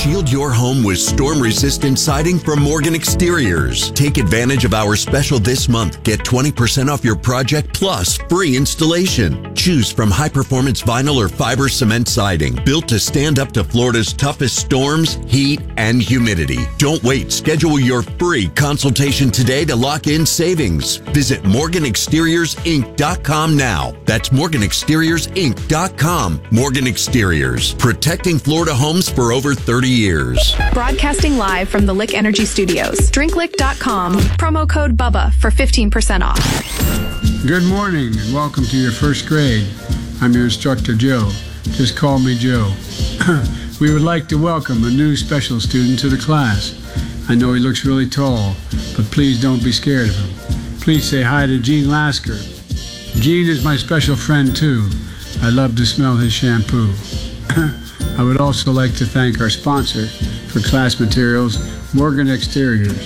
Shield your home with storm-resistant siding from Morgan Exteriors. Take advantage of our special this month. Get 20% off your project plus free installation. Choose from high-performance vinyl or fiber cement siding, built to stand up to Florida's toughest storms, heat, and humidity. Don't wait. Schedule your free consultation today to lock in savings. Visit MorganExteriorsInc.com now. That's MorganExteriorsInc.com. Morgan Exteriors, protecting Florida homes for over 30 years. Broadcasting live from the Lick Energy Studios. DrinkLick.com. Promo code BUBBA for 15% off. Good morning and welcome to your first grade. I'm your instructor, Joe. Just call me Joe. We would like to welcome a new special student to the class. I know he looks really tall, but please don't be scared of him. Please say hi to Gene Lasker. Gene is my special friend too. I love to smell his shampoo. I would also like to thank our sponsor for class materials, Morgan Exteriors.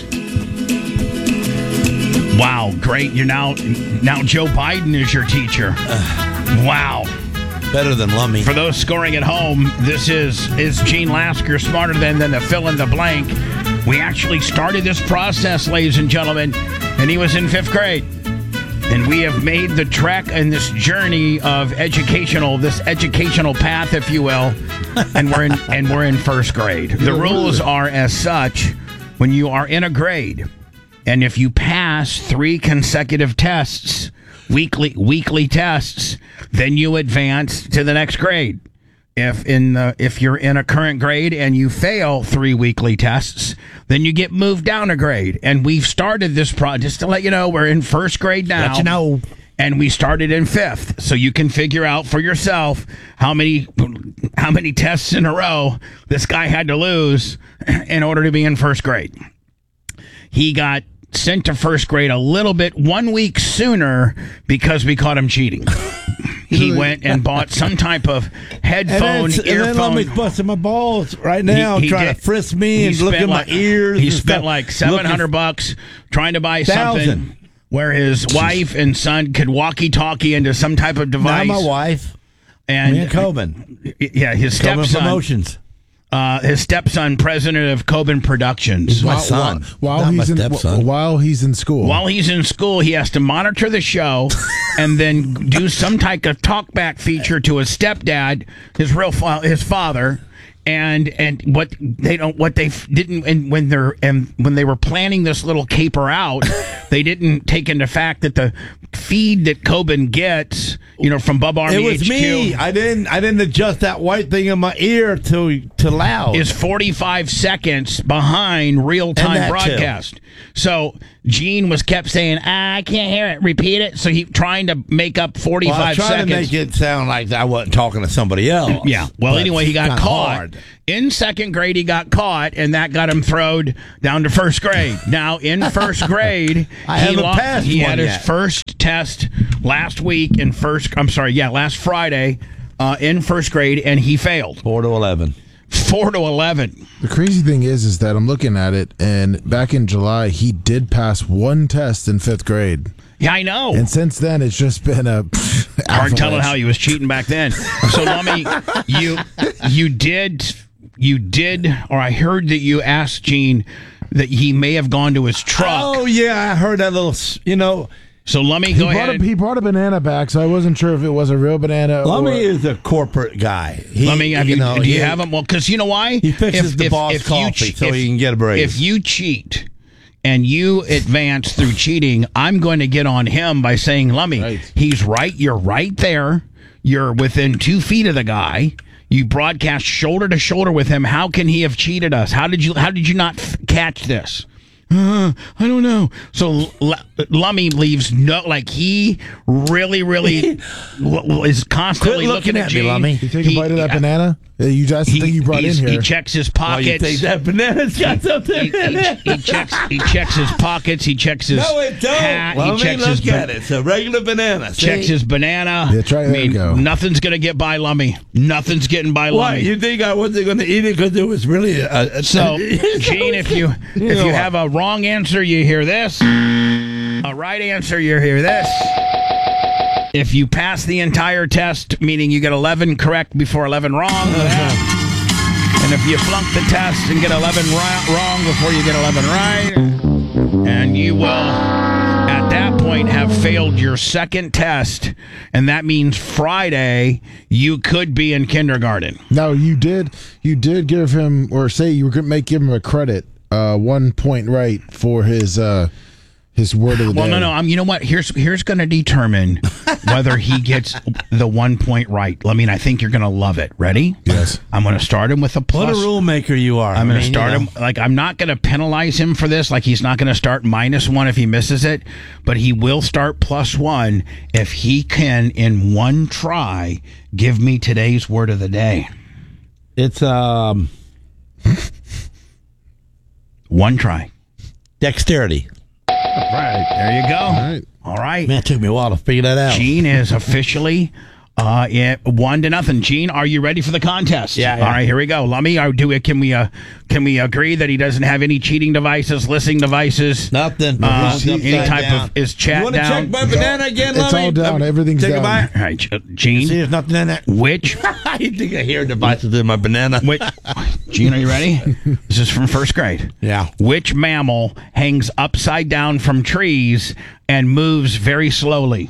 Wow, great. You're now Joe Biden is your teacher. Wow. Better than Lummy. For those scoring at home, this is Gene Lasker smarter than the fill in the blank. We actually started this process, ladies and gentlemen, and he was in 5th grade. And we have made the trek and this journey of this educational path, if you will, and we're in 1st grade. The rules are as such: when you are in a grade, and if you pass 3 consecutive tests, weekly tests, then you advance to the next grade. If you're in a current grade and you fail 3 weekly tests, then you get moved down a grade. And we've started this just to let you know, we're in 1st grade now. Let you know. And we started in 5th, so you can figure out for yourself how many tests in a row this guy had to lose in order to be in 1st grade. He got sent to 1st grade a little bit 1 week sooner because we caught him cheating. He went and bought some type of headphone, earphone. And then Lummy's busting my balls right now, trying to frisk me and look at my ears. He spent like $700 trying to buy something where his wife and son could walkie-talkie into some type of device. Not my wife. And me and Coben. Yeah, his stepson. Coben Promotions. His stepson, president of Coben Productions. My son. While he's in school. While he's in school, he has to monitor the show and then do some type of talkback feature to his stepdad, his father. And when they were planning this little caper out, they didn't take into fact that the feed that Coben gets, from Bub Army HQ. It was me. I didn't adjust that white thing in my ear to loud. Is 45 seconds behind real-time broadcast. Too. So Gene kept saying, I can't hear it. Repeat it. So he trying to make up 45 seconds. Trying to make it sound like I wasn't talking to somebody else. Yeah. Well, anyway, he got caught. Hard. In 2nd grade, he got caught, and that got him thrown down to 1st grade. Now, in 1st grade, he had his first test last Friday in 1st grade, and he failed. 4 to 11. 4 to 11. The crazy thing is that I'm looking at it, and back in July, he did pass 1 test in 5th grade. Yeah, I know. And since then, it's just been a hard telling how he was cheating back then. So, Lummy, you did, or I heard that you asked Gene that he may have gone to his truck. Oh, yeah, I heard that little, So, Lummy, go ahead. He brought a banana back, so I wasn't sure if it was a real banana. Lummy is a corporate guy. Lummy, do you have him? Well, because you know why? He fixes the boss coffee so he can get a break. If you cheat and you advance through cheating, I'm going to get on him by saying, Lummy, he's right. You're right there. You're within 2 feet of the guy. You broadcast shoulder to shoulder with him. How can he have cheated us? How did you not catch this? I don't know. So Lummy leaves he really is constantly looking at me, Lummy. You take a bite of that banana? That's the thing you brought in here. He checks his pockets. You think that banana's got something in it? He checks his pockets. He checks his hat. Lummy, look at it. It's a regular banana. Checks his banana. Yeah, try that. Go. Nothing's going to get by Lummy. Nothing's getting by Lummy. What? You think I wasn't going to eat it because it was really So, Gene, if you have a wrong answer, you hear this. A right answer, you hear this. If you pass the entire test, meaning you get 11 correct before 11 wrong, and if you flunk the test and get 11 wrong before you get 11 right. And you will, at that point, have failed your second test. And that means Friday, you could be in kindergarten. Now, you did give him, or say you were going to give him a credit, 1 point right for his word of the day. Well, no. You know what? Here's going to determine whether he gets the 1 point right. I mean, I think you're going to love it. Ready? Yes. I'm going to start him with a plus. What a rule maker you are. I'm going to start him. Like, I'm not going to penalize him for this. Like, he's not going to start -1 if he misses it, but he will start +1 if he can, in one try, give me today's word of the day. It's One try. dexterity. Right. There you go. All right. Man, it took me a while to figure that out. Gene is officially 1-0. Gene, are you ready for the contest? Yeah. All right, here we go. Lummy, can we agree that he doesn't have any cheating devices, listening devices? Nothing. Any type of is chat You want to down? check my banana again, It's Lummy? all down. Everything's Take a down. bite. All right, Gene. See, there's nothing in there. Which? You think I hear devices in my banana? Wait, Gene, are you ready? This is from first grade. Yeah. Which mammal hangs upside down from trees and moves very slowly?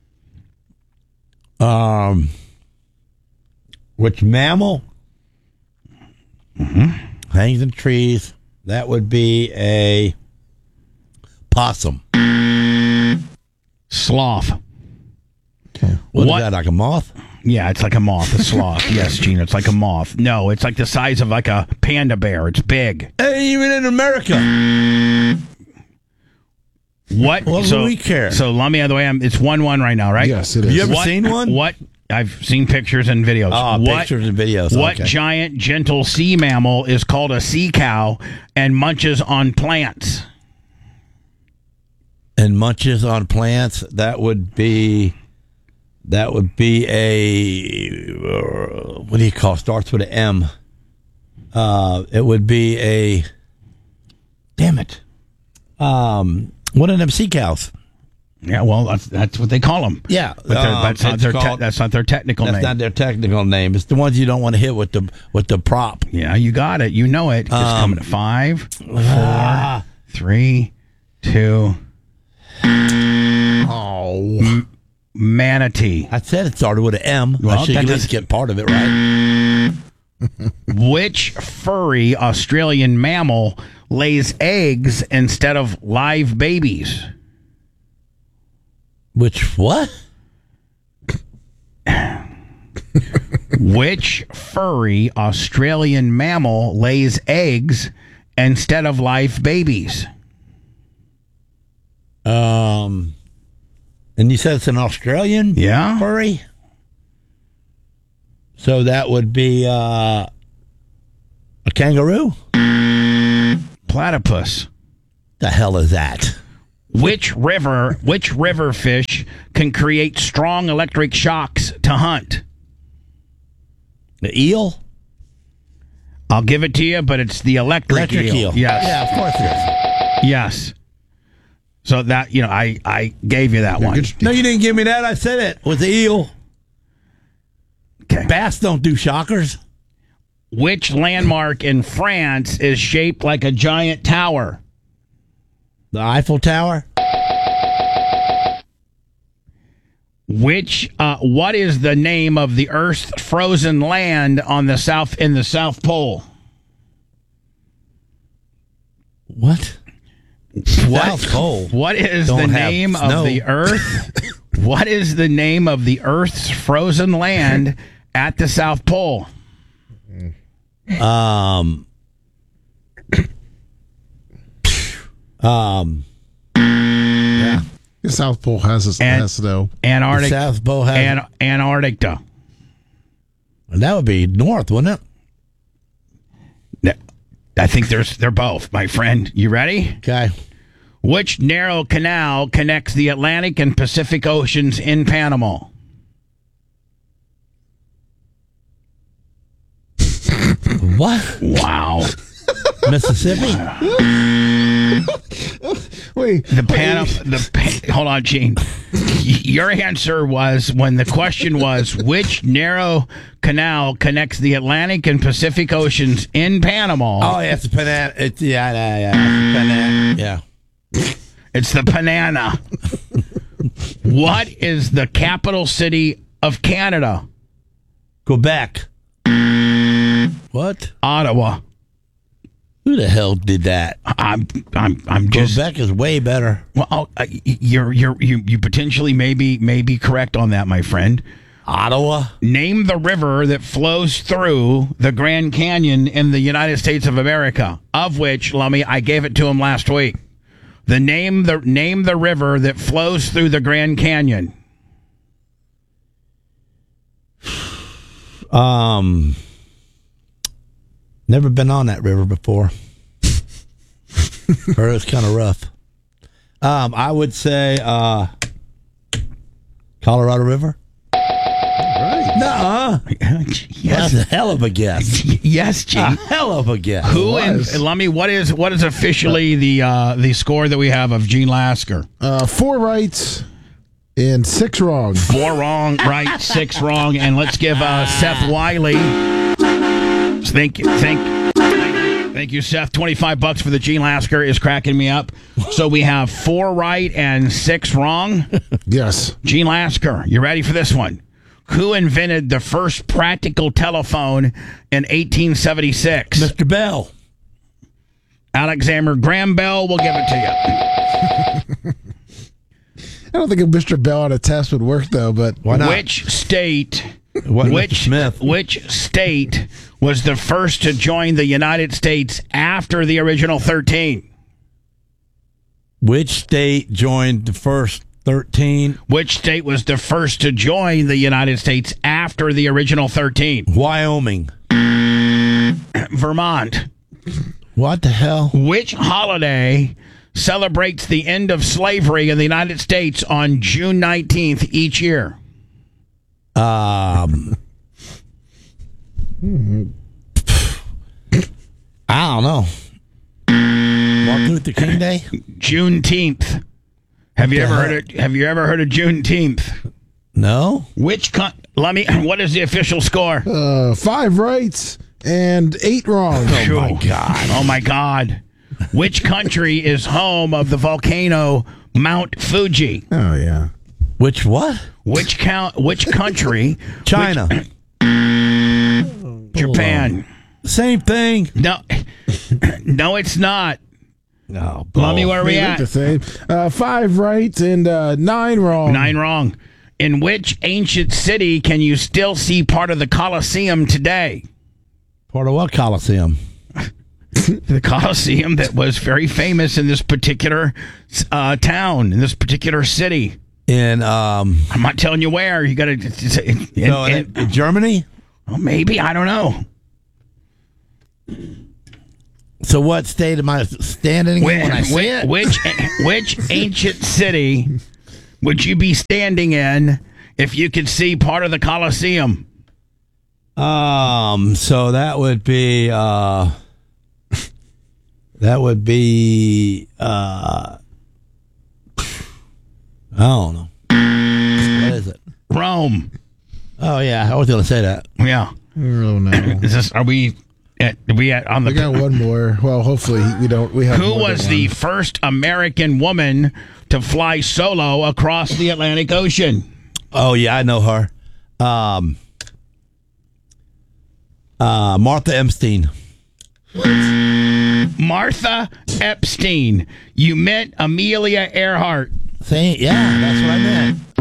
Which mammal hangs in trees? That would be a possum. Sloth. What What? is that, like a moth? Yeah, it's like a moth, a sloth. Yes, Gene, it's like a moth. No, it's like the size of like a panda bear. It's big. Hey, even in America. What? What do we care? So, Lummy, by the way, it's 1-1 right now, right? Yes, it is. Have you ever seen one? What? I've seen pictures and videos. Pictures and videos. What Okay. giant, gentle sea mammal is called a sea cow and munches on plants? And munches on plants? That would be a what do you call? Starts with an M. It would be a. Damn it. One of them sea cows. Yeah, well, that's what they call them. Yeah, But that's not their technical name. That's not their technical name. It's the ones you don't want to hit with the prop. Yeah, you got it. You know it. It's coming at 5, 4, 3, 2. Oh, Manatee. I said it started with an M. Well, I should that at least get part of it right. Which furry Australian mammal lays eggs instead of live babies? Which what? Which furry Australian mammal lays eggs instead of live babies? And you said it's an Australian Yeah. furry? So that would be a kangaroo? Platypus. The hell is that? Which river fish can create strong electric shocks to hunt? The eel? I'll give it to you, but it's the electric eel. Yes. Yeah, of course it is. Yes. So that, I gave you that one. No, you didn't give me that. I said it was the eel. Okay. Bass don't do shockers. Which landmark in France is shaped like a giant tower? The Eiffel Tower? What is the name of the Earth's frozen land in the South Pole? What? South Pole. What is Don't the have name snow. of the Earth? What is the name of the Earth's frozen land at the South Pole? Yeah. The South Pole has snow. Antarctica. The South Pole has. Antarctica. That would be north, wouldn't it? I think they're both, my friend. You ready? Okay. Which narrow canal connects the Atlantic and Pacific Oceans in Panama? What? Wow. Mississippi? Wait. Hold on, Gene. Your answer was, when the question was, which narrow canal connects the Atlantic and Pacific Oceans in Panama? Oh, yeah, it's the Panana. Yeah. It's the Panana. What is the capital city of Canada? Quebec. What? Ottawa. Who the hell did that? I'm just. Quebec is way better. Well, you potentially may be correct on that, my friend. Ottawa. Name the river that flows through the Grand Canyon in the United States of America, of which, Lummy, I gave it to him last week. Name the river that flows through the Grand Canyon. Never been on that river before. Heard it's kind of rough. I would say Colorado River. Right. Nuh-uh. Yes. That's a hell of a guess. Yes, Gene. A hell of a guess. Who and Lummy? What is officially the score that we have of Gene Lasker? 4 rights and 6 wrong. 4 wrong, right, 6 wrong, and let's give Seth Wiley. Thank you, Seth. $25 for the Gene Lasker is cracking me up. So we have 4 right and 6 wrong. Yes. Gene Lasker, you ready for this one? Who invented the first practical telephone in 1876? Mr. Bell. Alexander Graham Bell. We'll give it to you. I don't think a Mr. Bell on a test would work, though, but Why not? Which state Smith. Which state was the first to join the United States after the original 13? Which state joined the first 13? Which state was the first to join the United States after the original 13? Wyoming. Vermont. What the hell? Which holiday celebrates the end of slavery in the United States on June 19th each year? I don't know. Martin Luther King Day? Juneteenth. Have you ever heard of Juneteenth? No. What is the official score? 5 rights and 8 wrong. Oh my God. Which country is home of the volcano Mount Fuji? Oh, yeah. Which what? Which country? China. Japan. Same thing. No, it's not. No. Lummy, where are we They look at? the same. 5 right and 9 wrong. 9 wrong. In which ancient city can you still see part of the Colosseum today? Part of what Coliseum? The Colosseum that was very famous in this particular town, in this particular city. In I'm not telling you where. You got to. in Germany? Well, maybe, I don't know. So what state am I standing in when I say it? Which ancient city would you be standing in if you could see part of the Colosseum? So that would be I don't know. What is it? Rome. Oh yeah, I was going to say that. Yeah. I don't know. Are we at on the? We got one more. Well, hopefully we don't. We have. Who more was than the one. first American woman to fly solo across the Atlantic Ocean? Oh yeah, I know her. Martha Epstein. Martha Epstein. You meant Amelia Earhart. Yeah, that's what I meant.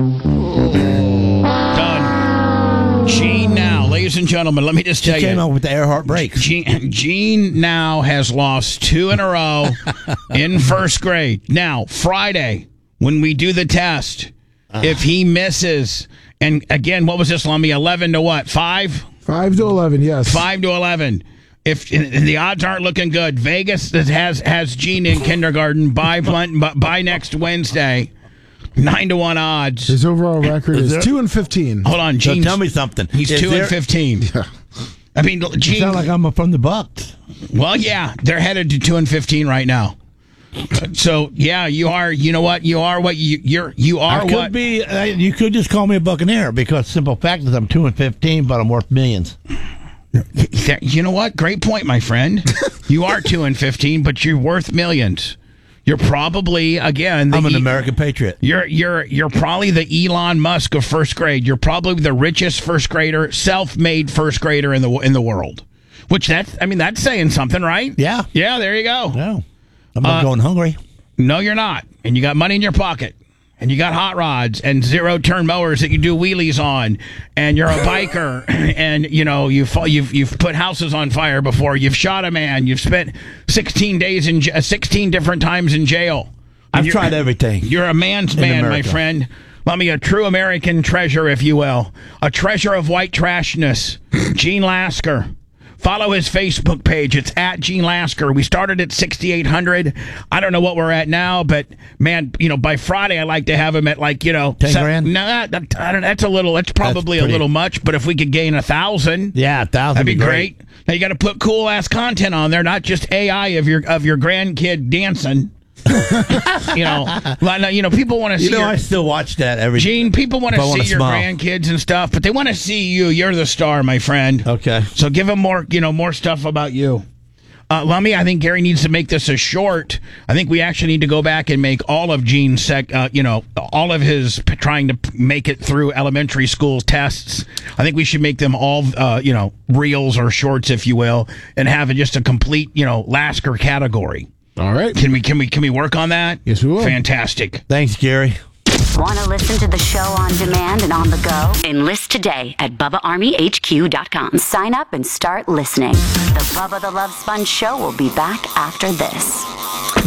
Done. Gene now, ladies and gentlemen, let me just tell She came you. up with the Earhart brakes. Gene now has lost 2 in a row in first grade. Now, Friday, when we do the test, if he misses, and again, what was this, Lummy? 11 to what? 5? 5 to 11. Yes. 5 to 11. If and the odds aren't looking good, Vegas has Gene in kindergarten by next Wednesday. 9 to 1 odds. His overall record is there- 2 and 15. Hold on, So Gene. tell me something. He's Is 2 there- and 15. Yeah. I mean, You Gene. sound like I'm from the Bucks. Well, yeah, they're headed to 2-15 right now. So yeah, you are. You know what? You are what you're. You are I could what. be. You could just call me a Buccaneer because simple fact is I'm 2-15, but I'm worth millions. You know what? Great point, my friend. You are 2-15, but you're worth millions. You're probably again. I'm an American patriot. You're probably the Elon Musk of first grade. You're probably the richest first grader, self-made first grader in the world. Which that's saying something, right? Yeah. Yeah. There you go. No, I'm not going hungry. No, you're not. And you got money in your pocket. And you got hot rods and zero-turn mowers that you do wheelies on, and you're a biker, and you've put houses on fire before. You've shot a man. You've spent 16 days 16 different times in jail. I've tried everything. You're a man's in man, America. my friend. Let me a true American treasure, if you will, a treasure of white trashness. Gene Lasker. Follow his Facebook page. It's at Gene Lasker. We started at 6,800. I don't know what we're at now, but man, by Friday I like to have him at 10 grand. No, I don't. That's a little. That's probably a little much. But if we could gain 1,000, Yeah, 1,000. that'd be great. Now you got to put cool ass content on there, not just AI of your grandkid dancing. People want to see. I still watch that every. Gene, people want to If I wanna see your smile. grandkids and stuff, but they want to see you. You're the star, my friend. Okay. So give them more stuff about you. Lummy, I think Gary needs to make this a short. I think we actually need to go back and make all of Gene's, all of his trying to make it through elementary school tests. I think we should make them all, reels or shorts, if you will, and have just a complete, Lasker category. All right. Can we work on that? Yes, we will. Fantastic. Thanks, Gary. Want to listen to the show on demand and on the go? Enlist today at BubbaArmyHQ.com. Sign up and start listening. The Bubba the Love Sponge Show will be back after this.